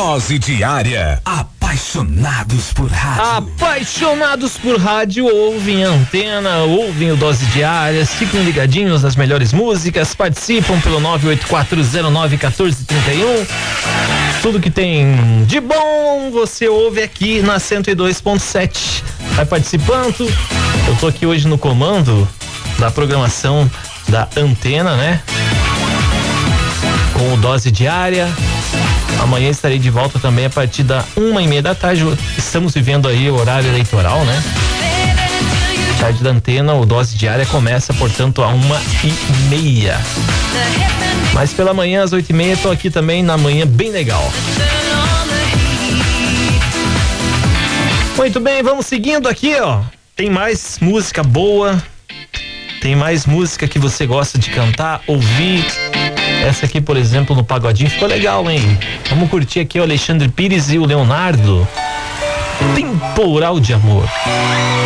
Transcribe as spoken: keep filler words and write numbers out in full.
Dose diária. Apaixonados por rádio. Apaixonados por rádio, ouvem a Antena, ouvem o Dose Diária, ficam ligadinhos nas melhores músicas, participam pelo nove oito quatro zero nove um quatro três um. Tudo que tem de bom você ouve aqui na cento e dois ponto sete. Vai participando. Eu tô aqui hoje no comando da programação da Antena, né? Com o Dose Diária. Amanhã estarei de volta também a partir da uma e meia da tarde. Estamos vivendo aí o horário eleitoral, né? Tarde da Antena, o Dose Diária começa, portanto, a uma e meia. Mas pela manhã, às oito e meia, tô aqui também na manhã bem legal. Muito bem, vamos seguindo aqui, ó. Tem mais música boa. Tem mais música que você gosta de cantar, ouvir. Essa aqui, por exemplo, no Pagodinho ficou legal, hein? Vamos curtir aqui o Alexandre Pires e o Leonardo. Temporal de Amor.